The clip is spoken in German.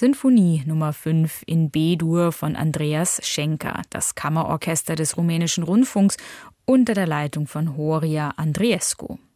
Sinfonie Nummer 5 in B-Dur von Andreas Schenker, das Kammerorchester des Rumänischen Rundfunks unter der Leitung von Horia Andreescu.